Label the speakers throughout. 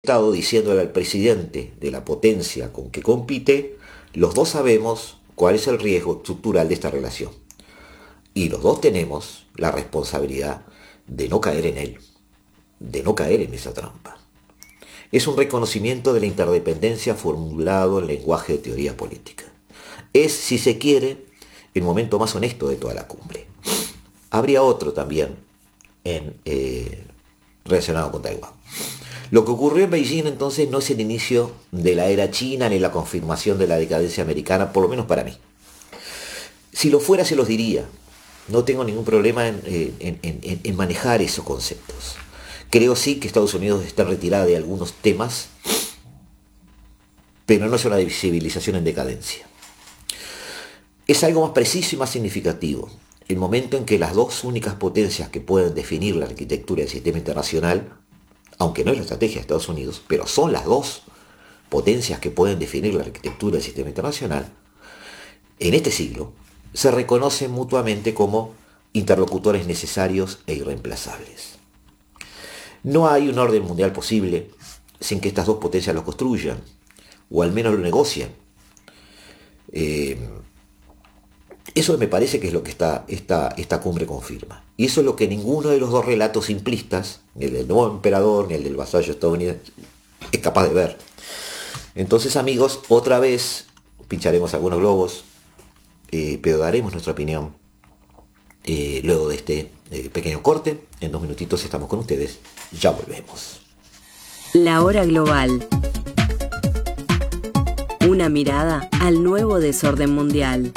Speaker 1: Estado diciéndole al presidente de la potencia con que compite, los dos sabemos cuál es el riesgo estructural de esta relación. Y los dos tenemos la responsabilidad de no caer en él, de no caer en esa trampa. Es un reconocimiento de la interdependencia formulado en lenguaje de teoría política. Es, si se quiere, el momento más honesto de toda la cumbre. Habría otro también relacionado con Taiwán. Lo que ocurrió en Beijing entonces no es el inicio de la era china ni la confirmación de la decadencia americana, por lo menos para mí. Si lo fuera se los diría. No tengo ningún problema en manejar esos conceptos. Creo sí que Estados Unidos está retirada de algunos temas, pero no es una civilización en decadencia. Es algo más preciso y más significativo. El momento en que las dos únicas potencias que pueden definir la arquitectura del sistema internacional, aunque no es la estrategia de Estados Unidos, pero son las dos potencias que pueden definir la arquitectura del sistema internacional, en este siglo se reconocen mutuamente como interlocutores necesarios e irreemplazables. No hay un orden mundial posible sin que estas dos potencias lo construyan, o al menos lo negocian. Eso me parece que es lo que esta cumbre confirma. Y eso es lo que ninguno de los dos relatos simplistas, ni el del nuevo emperador ni el del vasallo estadounidense, es capaz de ver. Entonces, amigos, otra vez pincharemos algunos globos, pero daremos nuestra opinión luego de este pequeño corte. En 2 minutitos estamos con ustedes. Ya volvemos.
Speaker 2: La hora global. Una mirada al nuevo desorden mundial.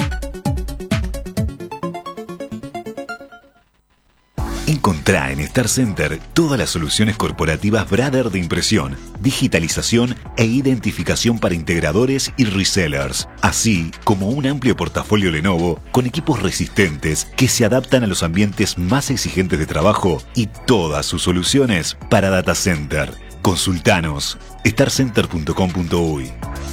Speaker 3: Encontrá en Star Center todas las soluciones corporativas Brother de impresión, digitalización e identificación para integradores y resellers, así como un amplio portafolio Lenovo con equipos resistentes que se adaptan a los ambientes más exigentes de trabajo y todas sus soluciones para data center. Consultanos starcenter.com.uy.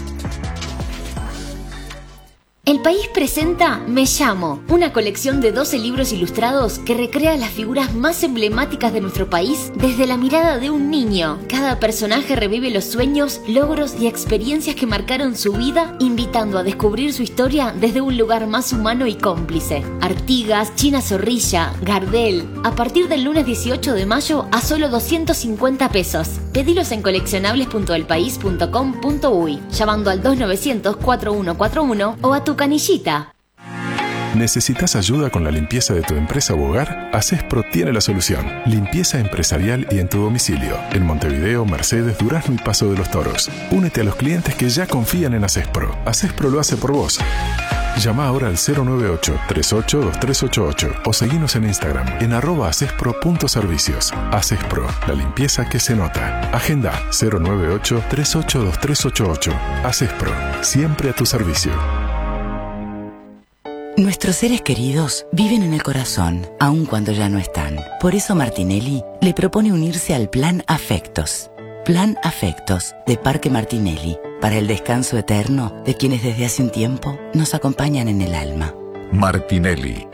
Speaker 4: El País presenta Me Llamo, una colección de 12 libros ilustrados que recrea las figuras más emblemáticas de nuestro país desde la mirada de un niño. Cada personaje revive los sueños, logros y experiencias que marcaron su vida, invitando a descubrir su historia desde un lugar más humano y cómplice. Artigas, China Zorrilla, Gardel, a partir del lunes 18 de mayo a solo 250 pesos. Pedilos en coleccionables.elpaís.com.uy, llamando al 2900-4141 o a tu canillita.
Speaker 5: ¿Necesitas ayuda con la limpieza de tu empresa u hogar? Acespro tiene la solución. Limpieza empresarial y en tu domicilio. En Montevideo, Mercedes, Durazno y Paso de los Toros. Únete a los clientes que ya confían en Acespro. Acespro lo hace por vos. Llama ahora al 098-382388 o seguinos en Instagram en @acespro.servicios. Acespro, la limpieza que se nota. Agenda 098-382388. Acespro, siempre a tu servicio.
Speaker 6: Nuestros seres queridos viven en el corazón, aun cuando ya no están. Por eso Martinelli le propone unirse al Plan Afectos. Plan Afectos de Parque Martinelli, para el descanso eterno de quienes desde hace un tiempo nos acompañan en el alma.
Speaker 7: Martinelli,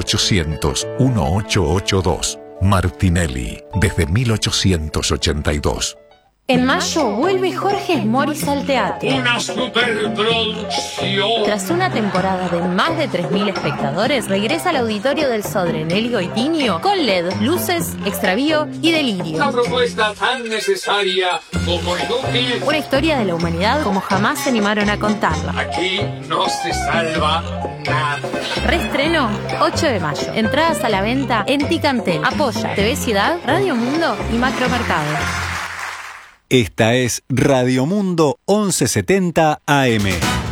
Speaker 7: 0800-1882. Martinelli, desde 1882.
Speaker 8: En mayo vuelve Jorge Morris al teatro.
Speaker 9: Una superproducción.
Speaker 8: Tras una temporada de más de 3.000 espectadores, regresa al auditorio del Sodre Nelly Goitinio con LED, luces, extravío y delirio.
Speaker 9: Una propuesta tan necesaria como inútil.
Speaker 8: Una historia de la humanidad como jamás se animaron a contarla.
Speaker 9: Aquí no se salva nada.
Speaker 8: Reestreno 8 de mayo. Entradas a la venta en Ticantel. Apoya TV Ciudad, Radio Mundo y Macromercado.
Speaker 10: Esta es Radio Mundo 1170 AM.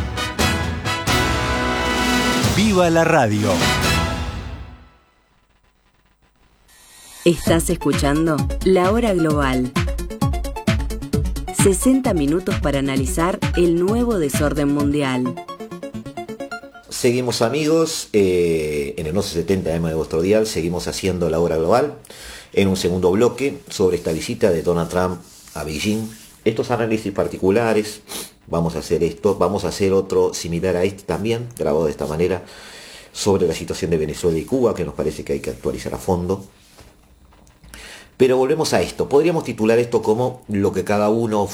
Speaker 10: ¡Viva la radio!
Speaker 2: Estás escuchando La Hora Global. 60 minutos para analizar el nuevo desorden mundial.
Speaker 1: Seguimos, amigos, en el 1170 AM de vuestro dial. Seguimos haciendo La Hora Global en un segundo bloque sobre esta visita de Donald Trump a Beijing. Estos análisis particulares, vamos a hacer esto, vamos a hacer otro similar a este también, grabado de esta manera, sobre la situación de Venezuela y Cuba, que nos parece que hay que actualizar a fondo. Pero volvemos a esto. Podríamos titular esto como lo que cada uno